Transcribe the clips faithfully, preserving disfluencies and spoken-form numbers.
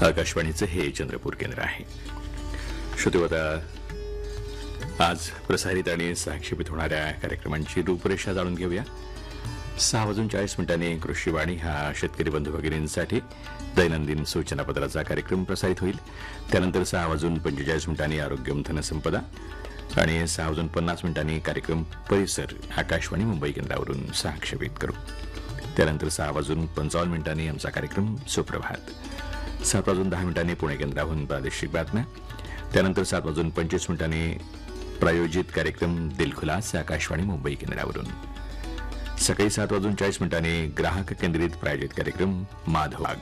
आकाशवाणीचे हे चंद्रपूर केंद्र आहे. श्रोतेवता, आज प्रसारित आणि साक्षेपित होणाऱ्या कार्यक्रमांची रूपरेषा जाणून घेऊया. सहा वाजून चाळीस मिनिटांनी कृषीवाणी हा शेतकरी बंधू भगिनींसाठी दैनंदिन सूचनापत्राचा कार्यक्रम प्रसारित होईल. त्यानंतर सहा वाजून पंचेचाळीस मिनिटांनी आरोग्य धनसंपदा आणि सहा वाजून पन्नास मिनिटांनी कार्यक्रम परिसर आकाशवाणी मुंबई केंद्रावरून साक्षेपित करू. त्यानंतर सहा वाजून पंचावन्न मिनिटांनी आमचा कार्यक्रम सुप्रभात. सात वाजून दहा मिनिटांनी पुणे केंद्राहून प्रादेशिक बातम्या. त्यानंतर सात वाजून पंचवीस मिनिटांनी प्रायोजित कार्यक्रम दिलखुलास आकाशवाणी मुंबई केंद्रावरून. सकाळी सात वाजून चाळीस मिनिटांनी ग्राहक केंद्रित प्रायोजित कार्यक्रम माधवाग.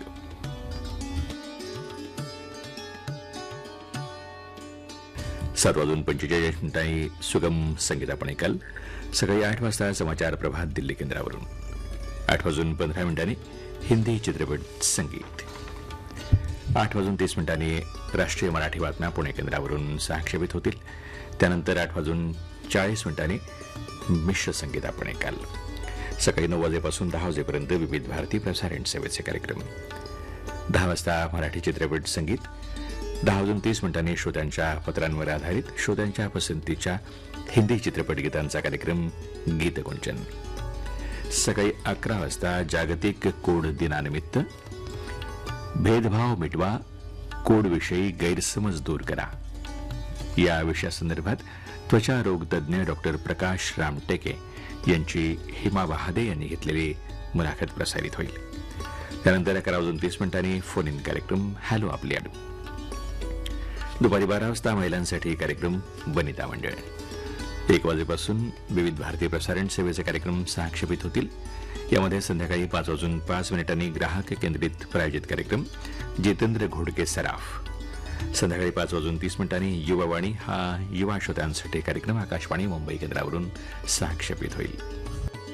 सात वाजून पंचेचाळीस मिनिटांनी सुगम संगीतापणे काल. सकाळी आठ वाजता समाचार प्रभात दिल्ली केंद्रावरून. आठ वाजून पंधरा मिनिटांनी हिंदी चित्रपट संगीत. आठ वाजून तीस मिनिटांनी राष्ट्रीय मराठी बातम्या पुणे केंद्रावरून साक्षेपित होतील. त्यानंतर आठ वाजून चाळीस मिनिटांनी मिश्र संगीतापणे काल. सकाळी नऊ वाजेपासून दहा वाजेपर्यंत विविध भारती प्रसारण सेवेचे कार्यक्रम. दहा वाजता मराठी चित्रपट संगीत. दहा वाजून तीस मिनिटांनी श्रोत्यांच्या पत्रांवर आधारित श्रोत्यांच्या पसंतीच्या हिंदी चित्रपट गीतांचा कार्यक्रम गीतगुंजन. सकाळी अकरा वाजता जागतिक कोड दिनानिमित्त भेदभाव मिटवा, कोडविषयी गैरसमज दूर करा या विषयासंदर्भात त्वचा रोग तज्ज्ञ डॉक्टर प्रकाश रामटेके यांची हिमा बहादे यांनी घेतलेली मुलाखत प्रसारित होईल. त्यानंतर अकरा वाजून तीस मिनिटांनी फोन इन कार्यक्रम हॅलो आपली आडू. दुपारी बारा वाजता महिलांसाठी कार्यक्रम वनिता मंडळ. एक वाजेपासून विविध भारतीय प्रसारण सेवेचे कार्यक्रम साक्षेपित होतील. यामध्ये संध्याकाळी पाच वाजून पाच मिनिटांनी ग्राहक केंद्रित प्रायोजित कार्यक्रम जितेंद्र घोडके सराफ. संध्याकाळी पाच वाजून तीस मिनिटांनी युवावाणी हा युवा श्रोत्यांसाठी कार्यक्रम आकाशवाणी मुंबई केंद्रावरून साक्षेपित होईल.